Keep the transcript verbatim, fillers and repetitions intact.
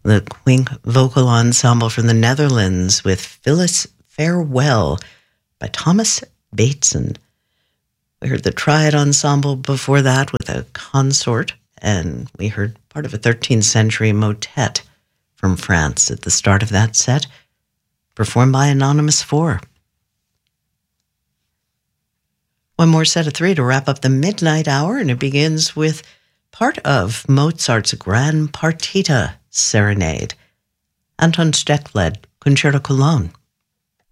the Quink Vocal Ensemble from the Netherlands with Phyllis Farewell by Thomas Bateson. We heard the Triad Ensemble before that with a consort, and we heard part of a thirteenth century motet from France at the start of that set, performed by Anonymous Four. One more set of three to wrap up the midnight hour, and it begins with part of Mozart's Grand Partita Serenade, Anton Steck led Concerto Cologne.